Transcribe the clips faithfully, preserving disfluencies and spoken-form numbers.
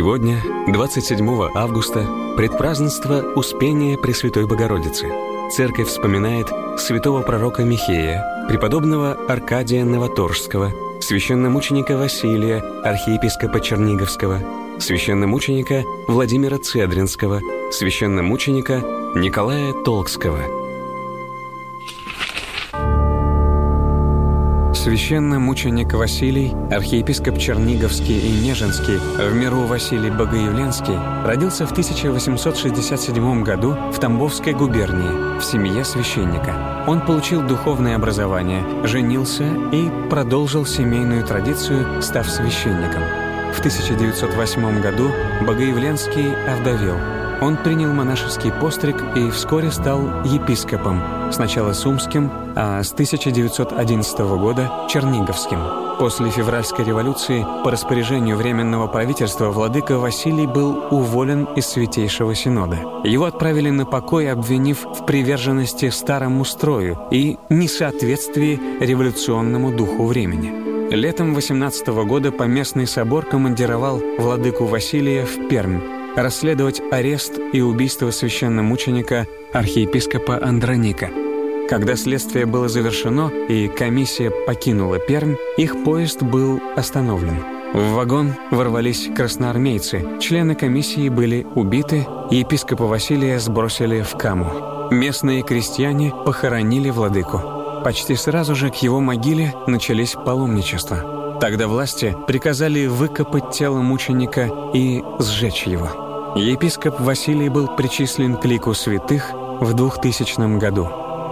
Сегодня, двадцать седьмого августа, предпразднество Успения Пресвятой Богородицы. Церковь вспоминает святого пророка Михея, преподобного Аркадия Новоторжского, священномученика Василия, архиепископа Черниговского, священномученика Владимира Цедринского, священномученика Николая Толкского. Священномученик Василий, архиепископ Черниговский и Нежинский, в миру Василий Богоявленский, родился в тысяча восемьсот шестьдесят седьмом году в Тамбовской губернии, в семье священника. Он получил духовное образование, женился и продолжил семейную традицию, став священником. В тысяча девятьсот восьмом году Богоявленский овдовел. Он принял монашеский постриг и вскоре стал епископом, сначала сумским, а с тысяча девятьсот одиннадцатого года – черниговским. После февральской революции по распоряжению Временного правительства владыка Василий был уволен из Святейшего Синода. Его отправили на покой, обвинив в приверженности старому строю и несоответствии революционному духу времени. Летом восемнадцатого года Поместный собор командировал владыку Василия в Пермь расследовать арест и убийство священномученика архиепископа Андроника. Когда следствие было завершено и комиссия покинула Пермь, их поезд был остановлен. В вагон ворвались красноармейцы. Члены комиссии были убиты, епископа Василия сбросили в Каму. Местные крестьяне похоронили владыку. Почти сразу же к его могиле начались паломничества. Тогда власти приказали выкопать тело мученика и сжечь его. Епископ Василий был причислен к лику святых в двухтысячном году.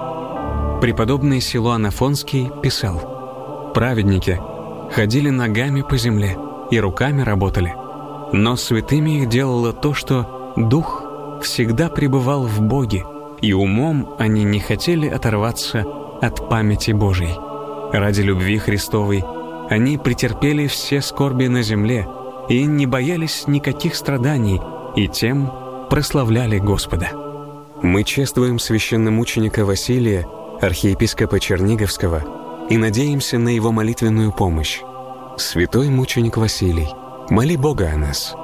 Преподобный Силуан Афонский писал: «Праведники ходили ногами по земле и руками работали, но святыми их делало то, что Дух всегда пребывал в Боге, и умом они не хотели оторваться от памяти Божией. Ради любви Христовой они претерпели все скорби на земле и не боялись никаких страданий, и тем прославляли Господа». Мы чествуем священномученика Василия, архиепископа Черниговского, и надеемся на его молитвенную помощь. Святой мученик Василий, моли Бога о нас.